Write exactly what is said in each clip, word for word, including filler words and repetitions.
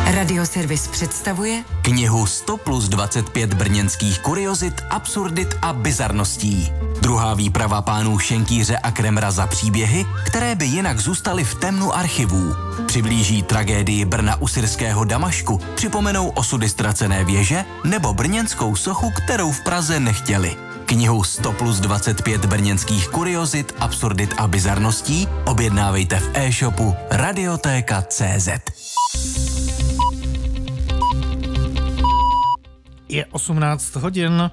Radioservis představuje knihu sto plus dvacet pět brněnských kuriozit, absurdit a bizarností. Druhá výprava pánů Šenkýře a Kremra za příběhy, které by jinak zůstaly v temnu archivů. Přiblíží tragédii Brna u syrského Damašku, připomenou osudy ztracené věže nebo brněnskou sochu, kterou v Praze nechtěli. Knihu sto plus dvacet pět brněnských kuriozit, absurdit a bizarností objednávejte v e-shopu radiotéka tečka cé zet. Je osmnáct hodin.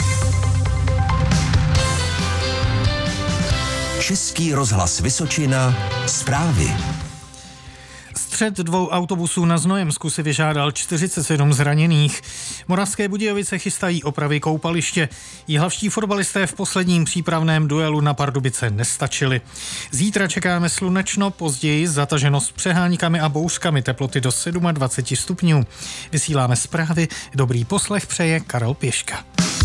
Český rozhlas Vysočina, zprávy. Střet dvou autobusů na Znojemsku si vyžádal čtyřicet sedm zraněných. Moravské Budějovice chystají opravy koupaliště. Jihlavští fotbalisté v posledním přípravném duelu na Pardubice nestačili. Zítra čekáme slunečno, později zataženo s přeháňkami a bouřkami, teploty do dvacet sedm stupňů. Vysíláme zprávy, dobrý poslech přeje Karel Pěška.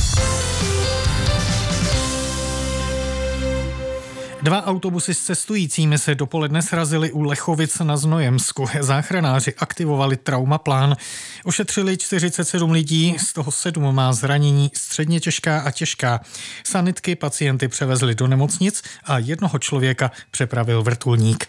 Dva autobusy s cestujícími se dopoledne srazily u Lechovic na Znojemsku. Záchranáři aktivovali traumaplán. Ošetřili čtyřicet sedm lidí, z toho sedm má zranění středně těžká a těžká. Sanitky pacienty převezli do nemocnic a jednoho člověka přepravil vrtulník.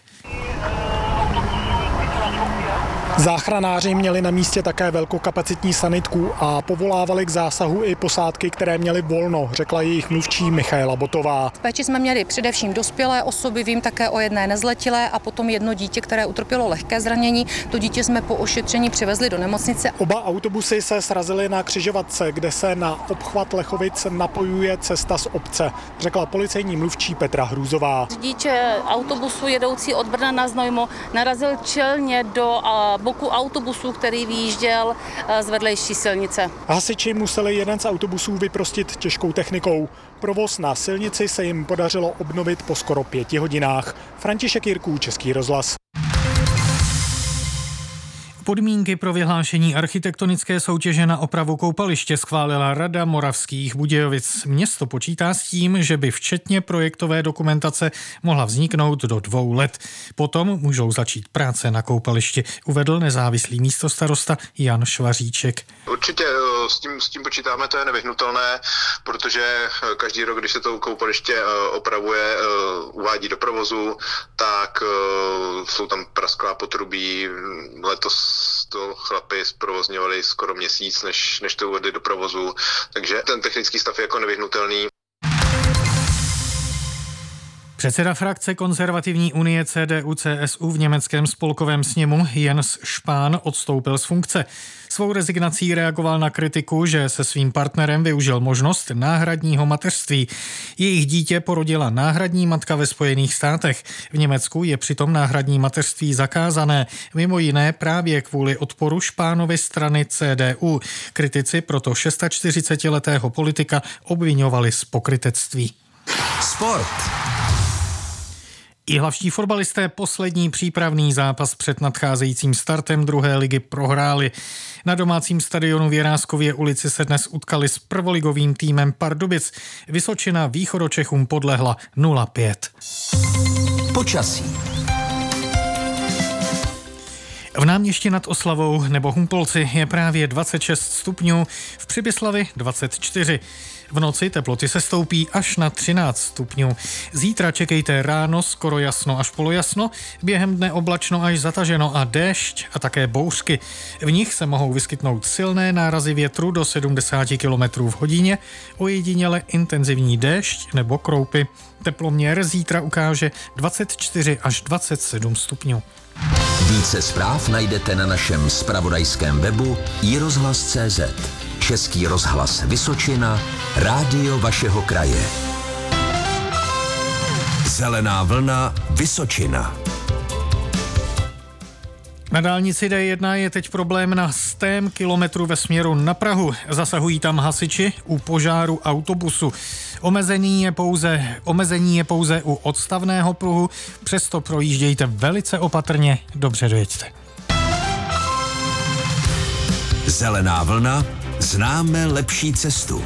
Záchranáři měli na místě také velkokapacitní sanitku a povolávali k zásahu i posádky, které měly volno, řekla jejich mluvčí Michaela Botová. V péči jsme měli především dospělé osoby, vím také o jedné nezletilé a potom jedno dítě, které utrpělo lehké zranění. To dítě jsme po ošetření přivezli do nemocnice. Oba autobusy se srazily na křižovatce, kde se na obchvat Lechovic napojuje cesta z obce, řekla policejní mluvčí Petra Hrůzová. Řidič autobusu jedoucí od Brna na Znojmo narazil čelně do boku autobusu, který vyjížděl z vedlejší silnice. Hasiči museli jeden z autobusů vyprostit těžkou technikou. Provoz na silnici se jim podařilo obnovit po skoro pěti hodinách. František Jirků, Český rozhlas. Podmínky pro vyhlášení architektonické soutěže na opravu koupaliště schválila Rada Moravských Budějovic. Město počítá s tím, že by včetně projektové dokumentace mohla vzniknout do dvou let. Potom můžou začít práce na koupališti, uvedl nezávislý místostarosta Jan Švaříček. Určitě s tím, s tím počítáme, to je nevyhnutelné, protože každý rok, když se to koupaliště opravuje, uvádí do provozu, tak jsou tam prasklá potrubí. Letos to chlapi zprovozňovali skoro měsíc, než, než to uvedli do provozu, takže ten technický stav je jako nevyhnutelný. Předseda frakce konzervativní unie C D U C S U v německém spolkovém sněmu Jens Spahn odstoupil z funkce. Svou rezignací reagoval na kritiku, že se svým partnerem využil možnost náhradního mateřství. Jejich dítě porodila náhradní matka ve Spojených státech. V Německu je přitom náhradní mateřství zakázané, mimo jiné právě kvůli odporu Spahnovy strany C D U. Kritici proto čtyřicetišestiletého politika obviňovali z pokrytectví. Sport. Jihlavští fotbalisté poslední přípravný zápas před nadcházejícím startem druhé ligy prohráli. Na domácím stadionu v Jiráskově ulici se dnes utkali s prvoligovým týmem Pardubic. Vysočina Východočechům podlehla nula pět. Počasí. V Náměšti nad Oslavou nebo Humpolci je právě dvacet šest stupňů, v Přibyslavi dvacet čtyři. V noci teploty se stoupí až na třináct stupňů. Zítra čekejte ráno skoro jasno až polojasno, během dne oblačno až zataženo a déšť a také bouřky. V nich se mohou vyskytnout silné nárazy větru do sedmdesát kilometrů v hodině, ojediněle intenzivní déšť nebo kroupy. Teploměr zítra ukáže dvacet čtyři až dvacet sedm stupňů. Více zpráv najdete na našem zpravodajském webu i rozhlas tečka cé zet. Český rozhlas Vysočina, rádio vašeho kraje. Zelená vlna Vysočina. Na dálnici D jedna je teď problém na stém kilometru ve směru na Prahu. Zasahují tam hasiči u požáru autobusu. Omezení je pouze, omezení je pouze u odstavného pruhu, přesto projíždějte velice opatrně, dobře dojeďte. Zelená vlna, známe lepší cestu.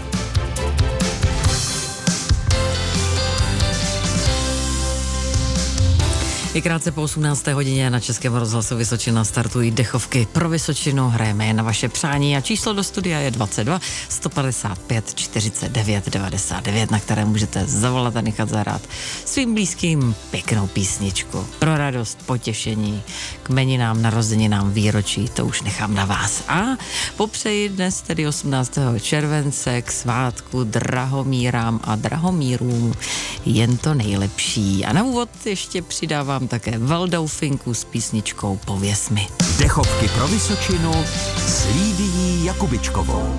I krátce po osmnácté hodině na Českém rozhlasu Vysočina startují dechovky pro Vysočinu. Hrajeme je na vaše přání a číslo do studia je dvacet dva sto padesát pět čtyřicet devět devadesát devět, na které můžete zavolat a nechat zahrát svým blízkým pěknou písničku. Pro radost, potěšení, k jmeninám, narozeninám, výročí, to už nechám na vás. A popřeji dnes tedy osmnáctého července k svátku Drahomírám a Drahomírům jen to nejlepší. A na úvod ještě přidávám také Valdaufinku s písničkou Pověz mi. Dechovky pro Vysočinu s Lídií Jakubičkovou.